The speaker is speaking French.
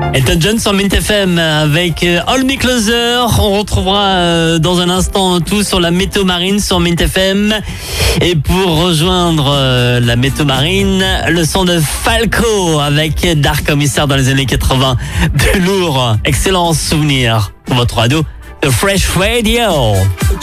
Elton John sur Mint FM avec Hold Me Closer. On retrouvera dans un instant tout sur la météo marine sur Mint FM. Et pour rejoindre la météo marine, le son de Falco avec Dark Commissaire dans les années 80. De lourds, excellents souvenirs pour votre radio, The Fresh Radio.